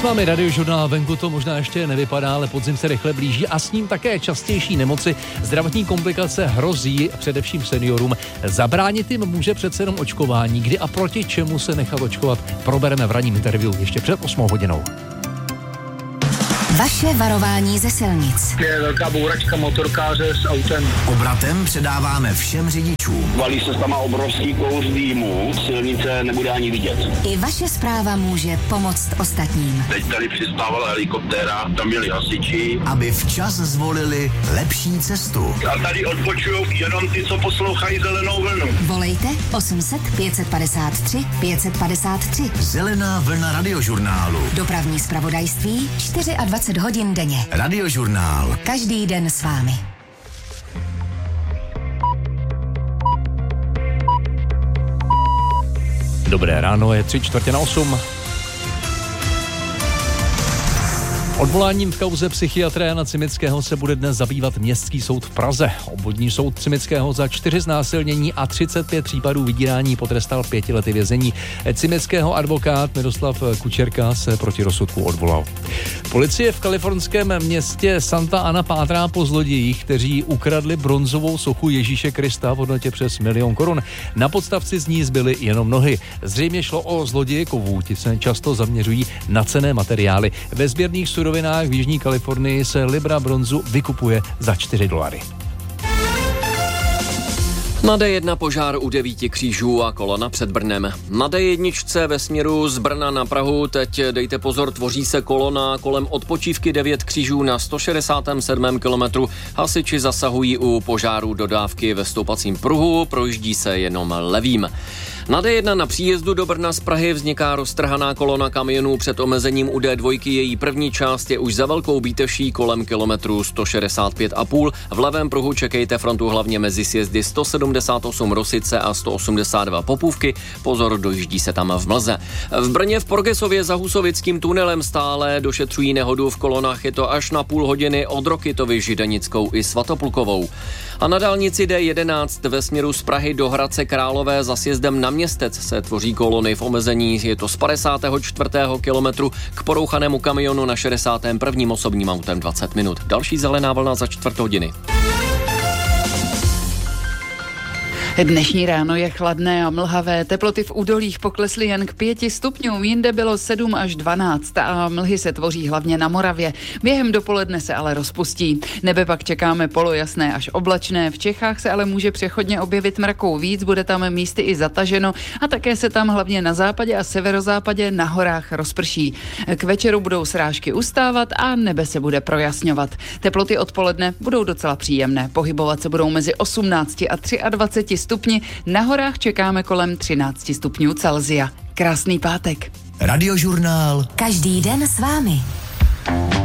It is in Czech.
S vámi Radiožurnál, venku to možná ještě nevypadá, ale podzim se rychle blíží a s ním také častější nemoci. Zdravotní komplikace hrozí především seniorům. Zabránit jim může přece jenom očkování. Kdy a proti čemu se nechat očkovat, probereme v ranním interview ještě před 8 hodinou. Vaše varování ze silnic. Je velká bouračka motorkáře s autem. Obratem předáváme všem řidičům. Valí se tam obrovský kous dýmu, silnice nebude ani vidět. I vaše zpráva může pomoct ostatním. Teď tady přistávala helikoptéra, tam měli hasiči. Aby včas zvolili lepší cestu. A tady odbočujou jenom ty, co poslouchají Zelenou vlnu. Volejte 800 553 553. Zelená vlna Radiožurnálu. Dopravní zpravodajství 24 hodin denně. Radiožurnál. Každý den s vámi. Dobré ráno, je 7:45. Odvoláním v kauze psychiatra Jana Cimického se bude dnes zabývat Městský soud v Praze. Obvodní soud Cimického za 4 znásilnění a 35 případů vydírání potrestal 5 lety vězení. Cimického advokát Miroslav Kučerka se proti rozsudku odvolal. Policie v kalifornském městě Santa Ana pátrá po zlodějích, kteří ukradli bronzovou sochu Ježíše Krista v hodnotě přes 1 000 000 korun. Na podstavci z ní zbyly jenom nohy. Zřejmě šlo o zloděje kovů, ti se často zaměřují na cenné materiály. Ve sběrných surovinách v Jižní Kalifornii se libra bronzu vykupuje za $4. Na D1 požár u 9 křížů a kolona před Brnem. Na D1 ve směru z Brna na Prahu teď dejte pozor, tvoří se kolona kolem odpočívky 9 křížů na 167. kilometru. Hasiči zasahují u požáru dodávky ve stoupacím pruhu, projíždí se jenom levým. Na D1 na příjezdu do Brna z Prahy vzniká roztrhaná kolona kamionů před omezením u D2. Její první část je už za Velkou Bíteší kolem kilometru 165,5. V levém pruhu čekejte frontu hlavně mezi sjezdy 178 Rosice a 182 Popůvky. Pozor, dojíždí se tam v mlze. V Brně v Porgesově za Husovickým tunelem stále došetřují nehodu v kolonách. Je to až na půl hodiny od Rokytovy, Židanickou i Svatoplukovou. A na dálnici D11 ve směru z Prahy do Hradce Králové za sjezdem na Městec se tvoří kolony v omezení. Je to z 54. kilometru k porouchanému kamionu na 61. osobním autem 20 minut. Další zelená vlna za 4 hodiny. Dnešní ráno je chladné a mlhavé. Teploty v údolích poklesly jen k 5 stupňům, jinde bylo 7 až 12 a mlhy se tvoří hlavně na Moravě. Během dopoledne se ale rozpustí. Nebe pak čekáme polojasné až oblačné. V Čechách se ale může přechodně objevit mrakou víc, bude tam místy i zataženo a také se tam hlavně na západě a severozápadě na horách rozprší. K večeru budou srážky ustávat a nebe se bude projasňovat. Teploty odpoledne budou docela příjemné. Pohybovat se budou mezi 18 a 23 stupni. Na horách čekáme kolem 13 stupňů Celsia. Krásný pátek. Radiožurnál. Každý den s vámi.